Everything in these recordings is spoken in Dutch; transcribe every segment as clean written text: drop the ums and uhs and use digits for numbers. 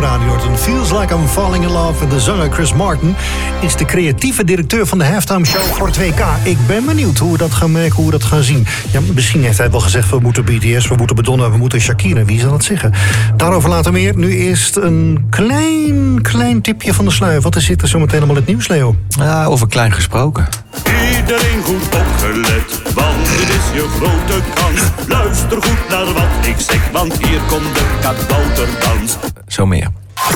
Radio Norton. Feels like I'm falling in love. De zanger Chris Martin is de creatieve directeur van de halftime show voor het WK. Ik ben benieuwd hoe we dat gaan merken, hoe we dat gaan zien. Ja, misschien heeft hij wel gezegd, we moeten BTS, we moeten Madonna, we moeten Shakira. Wie zal het zeggen? Daarover later meer. Nu eerst een klein tipje van de sluier. Wat is er zometeen allemaal het nieuws, Leo? Over klein gesproken. Iedereen goed opgelet, want dit is je grote kans. Luister goed naar wat ik zeg, want hier komt de kabouterdans. Zo meer.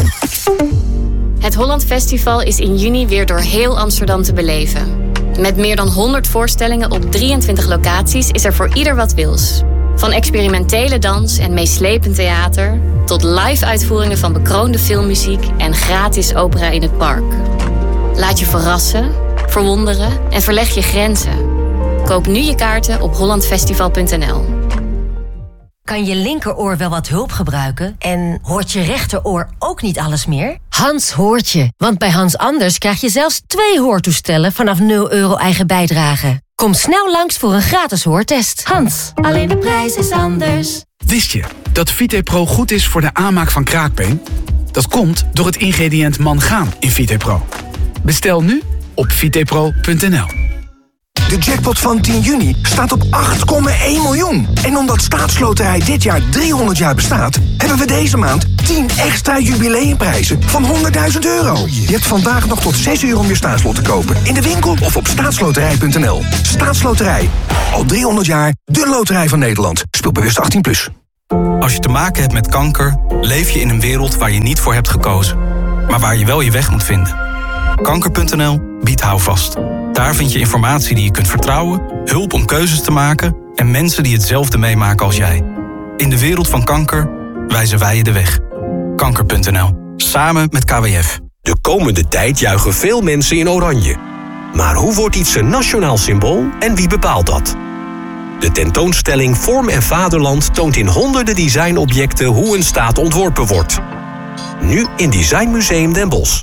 Het Holland Festival is in juni weer door heel Amsterdam te beleven. Met meer dan 100 voorstellingen op 23 locaties is er voor ieder wat wils. Van experimentele dans en meeslepend theater tot live-uitvoeringen van bekroonde filmmuziek en gratis opera in het park. Laat je verrassen, verwonderen en verleg je grenzen. Koop nu je kaarten op hollandfestival.nl. Kan je linkeroor wel wat hulp gebruiken? En hoort je rechteroor ook niet alles meer? Hans hoort je, want bij Hans Anders krijg je zelfs 2 hoortoestellen vanaf €0 eigen bijdrage. Kom snel langs voor een gratis hoortest. Hans, alleen de prijs is anders. Wist je dat VitePro goed is voor de aanmaak van kraakbeen? Dat komt door het ingrediënt mangaan in VitePro. Bestel nu op vitepro.nl. De jackpot van 10 juni staat op 8,1 miljoen. En omdat Staatsloterij dit jaar 300 jaar bestaat, hebben we deze maand 10 extra jubileumprijzen van €100.000. Je hebt vandaag nog tot 6 uur om je staatslot te kopen. In de winkel of op staatsloterij.nl. Staatsloterij. Al 300 jaar de loterij van Nederland. Speel bewust 18+. Als je te maken hebt met kanker, leef je in een wereld waar je niet voor hebt gekozen. Maar waar je wel je weg moet vinden. Kanker.nl biedt houvast. Daar vind je informatie die je kunt vertrouwen, hulp om keuzes te maken en mensen die hetzelfde meemaken als jij. In de wereld van kanker wijzen wij je de weg. Kanker.nl. Samen met KWF. De komende tijd juichen veel mensen in oranje. Maar hoe wordt iets een nationaal symbool en wie bepaalt dat? De tentoonstelling Vorm en Vaderland toont in honderden designobjecten hoe een staat ontworpen wordt. Nu in Designmuseum Den Bosch.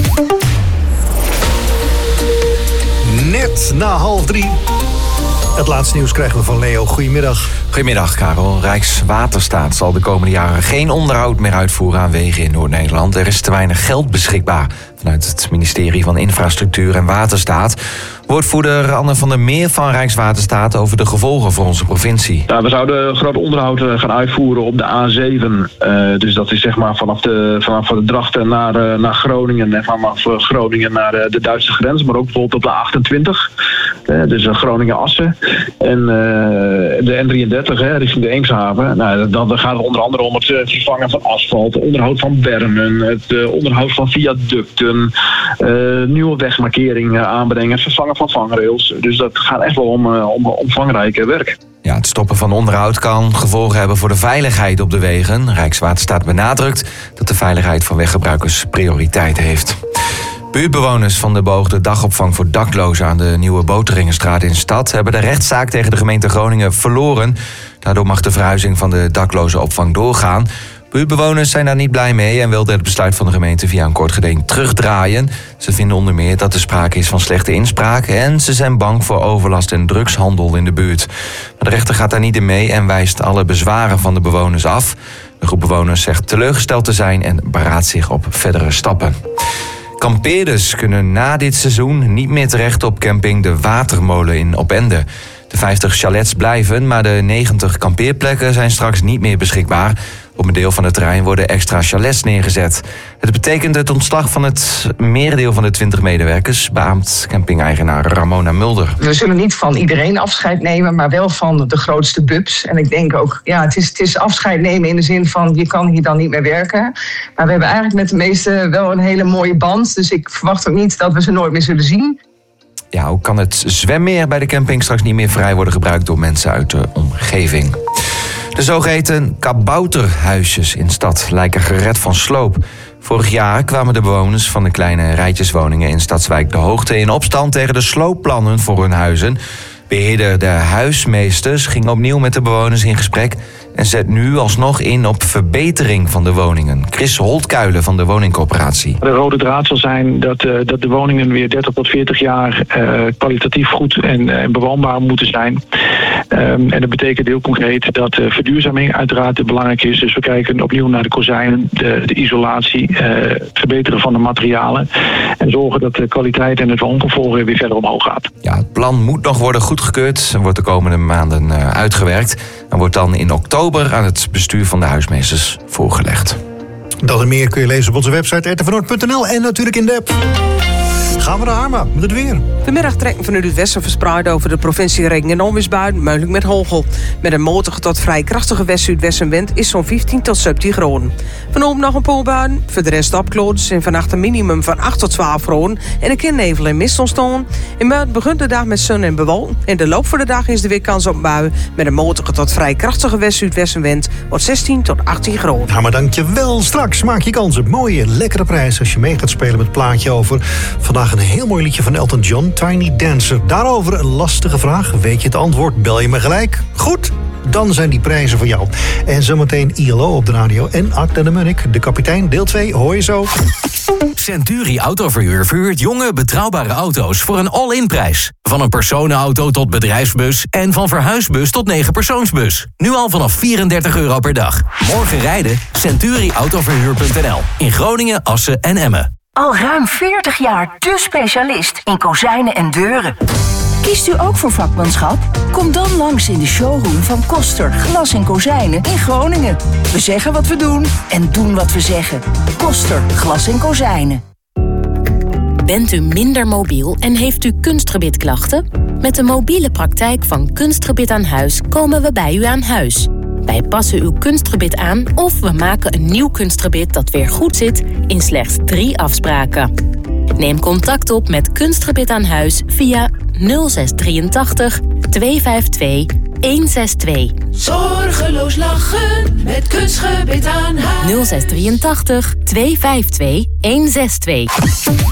Net na 2:30. Het laatste nieuws krijgen we van Leo. Goedemiddag. Goedemiddag, Karel. Rijkswaterstaat zal de komende jaren geen onderhoud meer uitvoeren aan wegen in Noord-Nederland. Er is te weinig geld beschikbaar. Vanuit het ministerie van Infrastructuur en Waterstaat. Woordvoerder Anne van der Meer van Rijkswaterstaat over de gevolgen voor onze provincie. Ja, we zouden groot onderhoud gaan uitvoeren op de A7. Dus dat is zeg maar vanaf de Drachten naar Groningen en vanaf Groningen naar de Duitse grens. Maar ook bijvoorbeeld op de A28. Dus Groningen-Assen. En de N33 richting de Eemshaven. Nou, dan gaat het onder andere om het vervangen van asfalt, het onderhoud van bermen, het onderhoud van viaducten, nieuwe wegmarkeringen aanbrengen, het vervangen van vangrails. Dus dat gaat echt wel om omvangrijke werk. Ja, het stoppen van onderhoud kan gevolgen hebben voor de veiligheid op de wegen. Rijkswaterstaat benadrukt dat de veiligheid van weggebruikers prioriteit heeft. Buurtbewoners van de beoogde dagopvang voor daklozen aan de Nieuwe Boteringenstraat in Stad hebben de rechtszaak tegen de gemeente Groningen verloren. Daardoor mag de verhuizing van de daklozenopvang doorgaan. Buurtbewoners zijn daar niet blij mee en wilden het besluit van de gemeente via een kort geding terugdraaien. Ze vinden onder meer dat er sprake is van slechte inspraak en ze zijn bang voor overlast en drugshandel in de buurt. Maar de rechter gaat daar niet in mee en wijst alle bezwaren van de bewoners af. De groep bewoners zegt teleurgesteld te zijn en beraadt zich op verdere stappen. Kampeerders kunnen na dit seizoen niet meer terecht op camping De Watermolen in Opende. De 50 chalets blijven, maar de 90 kampeerplekken zijn straks niet meer beschikbaar. Op een deel van het terrein worden extra chalets neergezet. Het betekent het ontslag van het merendeel van de 20 medewerkers, beaamt camping-eigenaar Ramona Mulder. We zullen niet van iedereen afscheid nemen, maar wel van de grootste bubs. En ik denk ook, ja, het is afscheid nemen in de zin van je kan hier dan niet meer werken. Maar we hebben eigenlijk met de meesten wel een hele mooie band. Dus ik verwacht ook niet dat we ze nooit meer zullen zien. Ja, ook kan het zwemmeer bij de camping straks niet meer vrij worden gebruikt door mensen uit de omgeving. De zogeheten kabouterhuisjes in stad lijken gered van sloop. Vorig jaar kwamen de bewoners van de kleine rijtjeswoningen in Stadswijk De Hoogte in opstand tegen de sloopplannen voor hun huizen. Beheerder De Huismeesters ging opnieuw met de bewoners in gesprek en zet nu alsnog in op verbetering van de woningen. Chris Holtkuilen van de woningcorporatie. De rode draad zal zijn dat de woningen weer 30 tot 40 jaar kwalitatief goed en bewoonbaar moeten zijn. En dat betekent heel concreet dat verduurzaming uiteraard belangrijk is. Dus we kijken opnieuw naar de kozijnen, de isolatie, het verbeteren van de materialen. En zorgen dat de kwaliteit en het wooncomfort weer verder omhoog gaat. Ja, het plan moet nog worden goedgekeurd en wordt de komende maanden uitgewerkt. En wordt dan in oktober aan het bestuur van de huismeesters voorgelegd. Dat en meer kun je lezen op onze website rtvnoord.nl en natuurlijk in de app. Gaan we naar Harma met het weer. Vanmiddag trekken vanuit het westen verspreid over de provincie regen- en onweersbuien, mogelijk met hagel. Met een matige tot vrij krachtige west-zuidwestenwind is zo'n 15 tot 17 graden. Vanavond nog een paar buien, voor de rest opklaringen en vannacht een minimum van 8 tot 12 graden en een keer nevel en mist ontstaan. In maart begint de dag met zon en bewolking. In de loop van de dag is er weer kans op buien met een matige tot vrij krachtige west-zuidwestenwind wordt 16 tot 18 graden. Ja, maar dankjewel. Straks maak je kans op mooie, lekkere prijzen als je mee gaat spelen met het plaatje over vandaag een heel mooi liedje van Elton John, Tiny Dancer. Daarover een lastige vraag. Weet je het antwoord? Bel je me gelijk? Goed, dan zijn die prijzen voor jou. En zometeen ILO op de radio en Akda de Munnik. De kapitein, deel 2, hoor je zo. Century Autoverhuur verhuurt jonge, betrouwbare auto's voor een all-in prijs. Van een personenauto tot bedrijfsbus en van verhuisbus tot 9-persoonsbus. Nu al vanaf €34 per dag. Morgen rijden? CenturiAutoverhuur.nl. In Groningen, Assen en Emmen. Al ruim 40 jaar de specialist in kozijnen en deuren. Kiest u ook voor vakmanschap? Kom dan langs in de showroom van Koster Glas en Kozijnen in Groningen. We zeggen wat we doen en doen wat we zeggen. Koster Glas en Kozijnen. Bent u minder mobiel en heeft u kunstgebitklachten? Met de mobiele praktijk van Kunstgebit aan Huis komen we bij u aan huis. Wij passen uw kunstgebit aan of we maken een nieuw kunstgebit dat weer goed zit in slechts 3 afspraken. Neem contact op met Kunstgebit aan Huis via 0683 252 162. Zorgeloos lachen met Kunstgebit aan Huis. 0683 252 162.